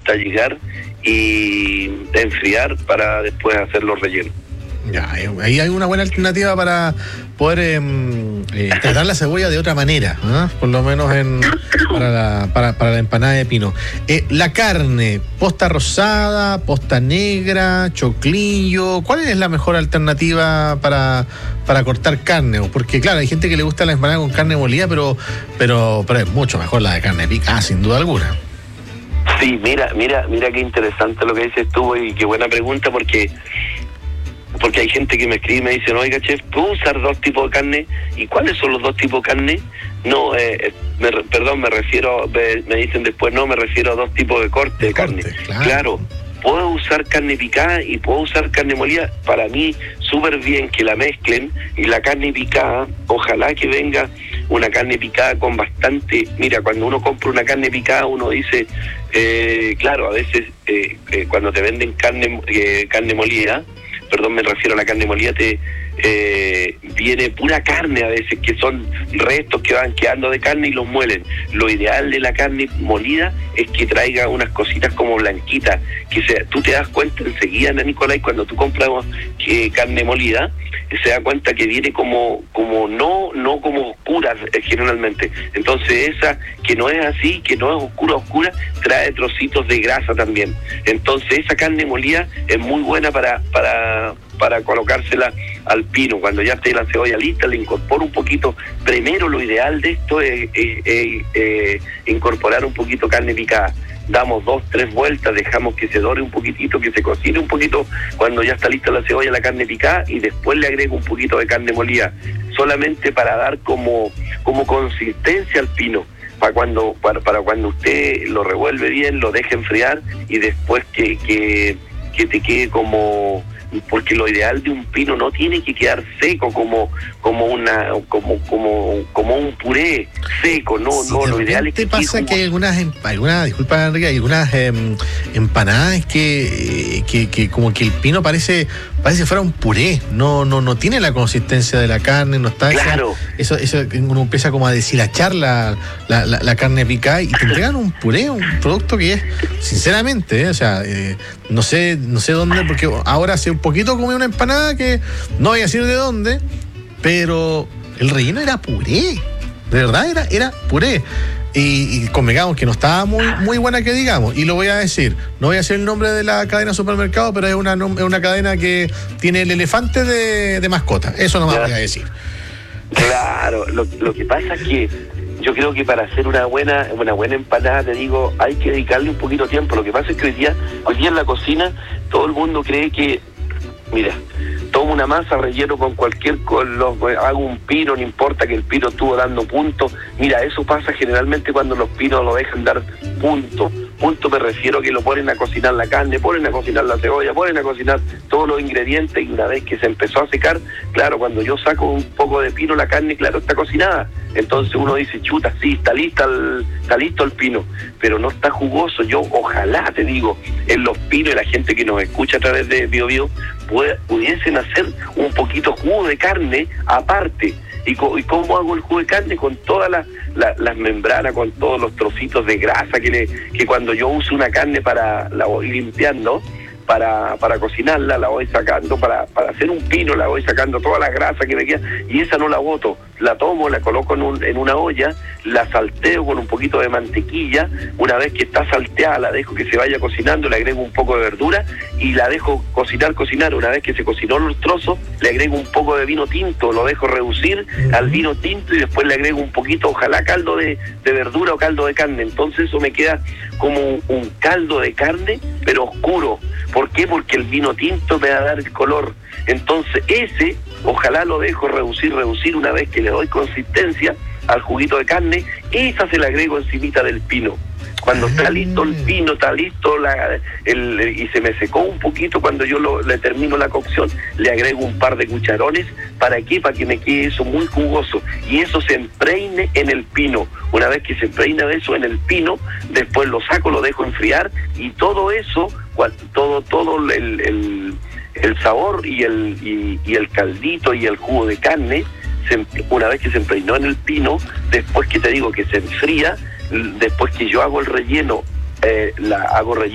hasta llegar y enfriar para después hacer los rellenos. Ya, ahí hay una buena alternativa para poder tratar la cebolla de otra manera, ¿eh? Por lo menos para la empanada de pino. La carne, posta rosada, posta negra, choclillo, ¿cuál es la mejor alternativa para cortar carne? Porque claro, hay gente que le gusta la empanada con carne molida, pero es mucho mejor la de carne picada, sin duda alguna. Sí, mira qué interesante lo que dices tú y qué buena pregunta, porque hay gente que me escribe y me dice, oiga, chef, ¿puedo usar dos tipos de carne? ¿Y cuáles son los dos tipos de carne? No, me refiero, me dicen después, no, me refiero a dos tipos de corte de carne. Claro, puedo usar carne picada y puedo usar carne molida. Para mí, súper bien que la mezclen, y la carne picada, ojalá que venga una carne picada con bastante... Mira, cuando uno compra una carne picada, uno dice, claro, a veces cuando te venden carne molida, perdón, me refiero a la carne molida, viene pura carne a veces, que son restos que van quedando de carne y los muelen. Lo ideal de la carne molida es que traiga unas cositas como blanquitas, tú te das cuenta enseguida, Nicolás, cuando tú compras carne molida, se da cuenta que viene como no como oscura generalmente. Entonces esa que no es así, que no es oscura, trae trocitos de grasa también. Entonces esa carne molida es muy buena para colocársela al pino. Cuando ya esté la cebolla lista, le incorporo un poquito. Primero, lo ideal de esto es incorporar un poquito carne picada. Damos 2-3 vueltas, dejamos que se dore un poquitito, que se cocine un poquito. Cuando ya está lista la cebolla, la carne picada, y después le agrego un poquito de carne molida, solamente para dar como consistencia al pino. Para cuando usted lo revuelve bien, lo deje enfriar, y después que te quede como... Porque lo ideal de un pino no tiene que quedar seco como un puré seco, no, lo ideal es que pasa que hay algunas disculpa, Enrique, hay algunas empanadas que como que el pino parece fuera un puré, no tiene la consistencia de la carne, no está. Claro. Eso uno empieza como a deshilachar la carne picada y te entregan un puré, un producto que es, sinceramente, o sea, no sé dónde, porque ahora hace un poquito comí una empanada que no voy a decir de dónde, pero el relleno era puré, de verdad era puré. Y convengamos que no estaba muy buena, que digamos, y lo voy a decir, no voy a decir el nombre de la cadena de supermercado, pero es una cadena que tiene el elefante de mascota, eso no me voy a decir. Claro, lo que pasa es que yo creo que para hacer una buena empanada, te digo, hay que dedicarle un poquito de tiempo. Lo que pasa es que hoy día en la cocina todo el mundo cree que, mira, tomo una masa, relleno con hago un pino, no importa que el pino estuvo dando puntos. Mira, eso pasa generalmente cuando los pinos lo dejan dar punto. Punto me refiero a que lo ponen a cocinar la carne, ponen a cocinar la cebolla, ponen a cocinar todos los ingredientes, y una vez que se empezó a secar, claro, cuando yo saco un poco de pino, la carne, claro, está cocinada. Entonces uno dice, chuta, sí, está listo el pino, pero no está jugoso. Yo ojalá, te digo, en los pinos, y la gente que nos escucha a través de BioBio, pudiesen hacer un poquito jugo de carne aparte. ¿Y cómo hago el jugo de carne? Con todas las membranas, con todos los trocitos de grasa que cuando yo uso una carne la voy limpiando, para cocinarla, la voy sacando, para hacer un pino, la voy sacando toda la grasa que me queda, y esa no la boto, la tomo, la coloco en una olla, la salteo con un poquito de mantequilla. Una vez que está salteada, la dejo que se vaya cocinando, le agrego un poco de verdura y la dejo cocinar. Una vez que se cocinó los trozos, le agrego un poco de vino tinto, lo dejo reducir al vino tinto, y después le agrego un poquito, ojalá caldo de verdura o caldo de carne. Entonces eso me queda como un caldo de carne, pero oscuro. ¿Por qué? Porque el vino tinto me va a dar el color. Entonces ese, ojalá lo dejo reducir. Una vez que le doy consistencia al juguito de carne, esa se la agrego encimita del pino. Cuando está listo el pino, está listo y se me secó un poquito, cuando yo le termino la cocción, le agrego un par de cucharones. ¿Para qué? Para que me quede eso muy jugoso, y eso se empreine en el pino. Una vez que se empreina eso en el pino, después lo saco, lo dejo enfriar, y todo eso, todo el sabor y el caldito y el jugo de carne, una vez que se impregnó en el pino, después que te digo que se enfría, después que yo hago el relleno, hago relleno